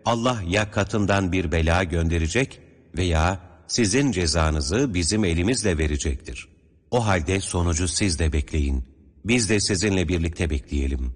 Allah ya katından bir bela gönderecek veya sizin cezanızı bizim elimizle verecektir. O halde sonucu siz de bekleyin. Biz de sizinle birlikte bekleyelim.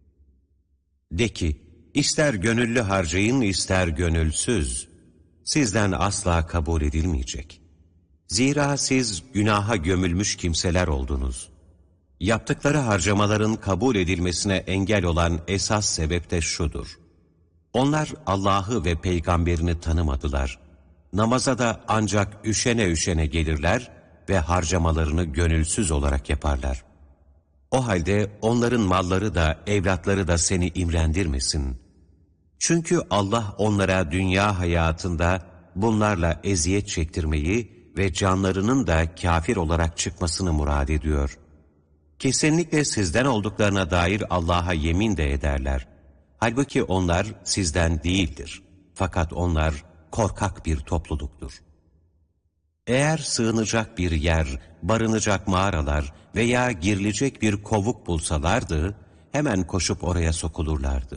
De ki, ister gönüllü harcayın, ister gönülsüz. Sizden asla kabul edilmeyecek. Zira siz günaha gömülmüş kimseler oldunuz. Yaptıkları harcamaların kabul edilmesine engel olan esas sebep de şudur. Onlar Allah'ı ve peygamberini tanımadılar. Namaza da ancak üşene üşene gelirler ve harcamalarını gönülsüz olarak yaparlar. O halde onların malları da evlatları da seni imrendirmesin. Çünkü Allah onlara dünya hayatında bunlarla eziyet çektirmeyi ve canlarının da kafir olarak çıkmasını murad ediyor. Kesinlikle sizden olduklarına dair Allah'a yemin de ederler. Halbuki onlar sizden değildir. Fakat onlar korkak bir topluluktur. Eğer sığınacak bir yer, barınacak mağaralar veya girilecek bir kovuk bulsalardı, hemen koşup oraya sokulurlardı.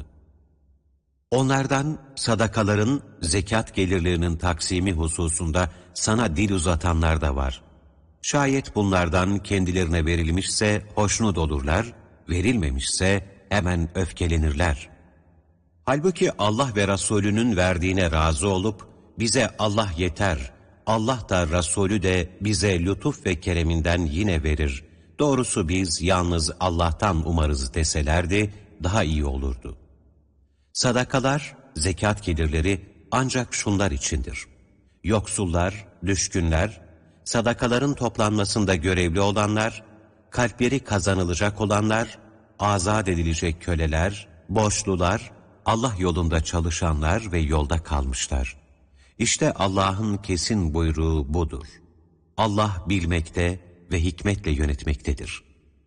Onlardan sadakaların, zekat gelirlerinin taksimi hususunda sana dil uzatanlar da var. Şayet bunlardan kendilerine verilmişse hoşnut olurlar, verilmemişse hemen öfkelenirler. Halbuki Allah ve Resulünün verdiğine razı olup, bize Allah yeter, Allah da Resulü de bize lütuf ve kereminden yine verir. Doğrusu biz yalnız Allah'tan umarız deselerdi daha iyi olurdu. Sadakalar, zekat gelirleri ancak şunlar içindir. Yoksullar, düşkünler, sadakaların toplanmasında görevli olanlar, kalpleri kazanılacak olanlar, azat edilecek köleler, borçlular, Allah yolunda çalışanlar ve yolda kalmışlar. İşte Allah'ın kesin buyruğu budur. Allah bilmekte ve hikmetle yönetmektedir.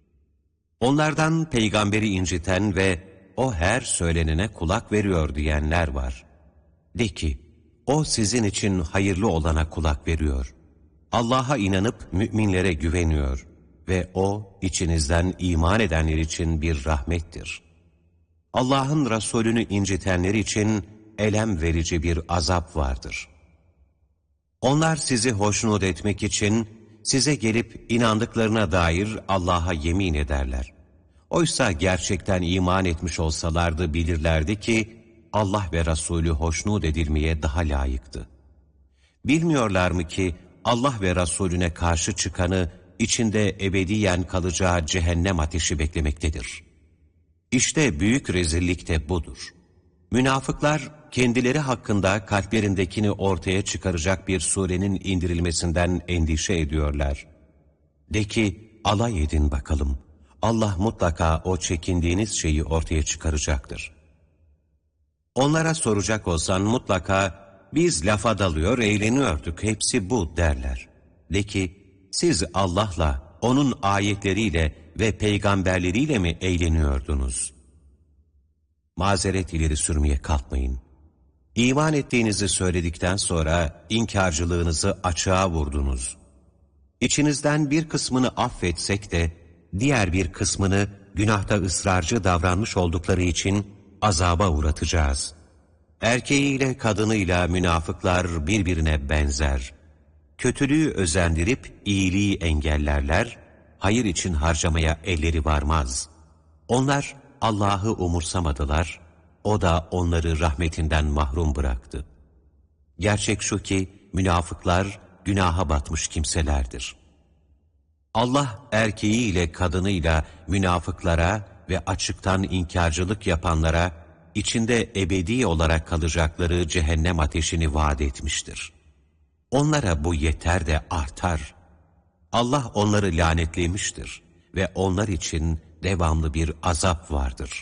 Onlardan peygamberi inciten ve o her söylenene kulak veriyor diyenler var. De ki, o sizin için hayırlı olana kulak veriyor. Allah'a inanıp müminlere güveniyor ve o içinizden iman edenler için bir rahmettir. Allah'ın Resulünü incitenler için elem verici bir azap vardır. Onlar sizi hoşnut etmek için size gelip inandıklarına dair Allah'a yemin ederler. Oysa gerçekten iman etmiş olsalardı bilirlerdi ki Allah ve Resulü hoşnut edilmeye daha layıktı. Bilmiyorlar mı ki Allah ve Resulüne karşı çıkanı içinde ebediyen kalacağı cehennem ateşi beklemektedir. İşte büyük rezillik de budur. Münafıklar kendileri hakkında kalplerindekini ortaya çıkaracak bir surenin indirilmesinden endişe ediyorlar. De ki, alay edin bakalım. Allah mutlaka o çekindiğiniz şeyi ortaya çıkaracaktır. Onlara soracak olsan mutlaka, biz lafa dalıyor, eğleniyorduk, hepsi bu derler. De ki, siz Allah'la, O'nun ayetleriyle ve peygamberleriyle mi eğleniyordunuz? Mazeret ileri sürmeye kalkmayın. İman ettiğinizi söyledikten sonra inkarcılığınızı açığa vurdunuz. İçinizden bir kısmını affetsek de, diğer bir kısmını günahta ısrarcı davranmış oldukları için azaba uğratacağız. Erkeğiyle kadınıyla münafıklar birbirine benzer. Kötülüğü özendirip iyiliği engellerler, hayır için harcamaya elleri varmaz. Onlar Allah'ı umursamadılar, O da onları rahmetinden mahrum bıraktı. Gerçek şu ki münafıklar günaha batmış kimselerdir. Allah erkeğiyle kadınıyla münafıklara ve açıktan inkarcılık yapanlara içinde ebedi olarak kalacakları cehennem ateşini vaat etmiştir. Onlara bu yeter de artar. Allah onları lanetlemiştir ve onlar için devamlı bir azap vardır.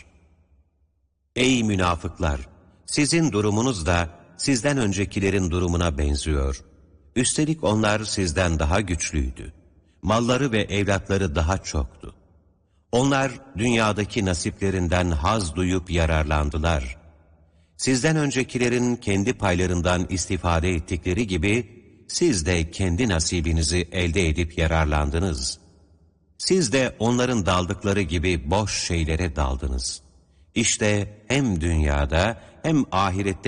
Ey münafıklar! Sizin durumunuz da sizden öncekilerin durumuna benziyor. Üstelik onlar sizden daha güçlüydü. Malları ve evlatları daha çoktu. Onlar dünyadaki nasiplerinden haz duyup yararlandılar. Sizden öncekilerin kendi paylarından istifade ettikleri gibi, siz de kendi nasibinizi elde edip yararlandınız. Siz de onların daldıkları gibi boş şeylere daldınız. İşte hem dünyada hem ahirette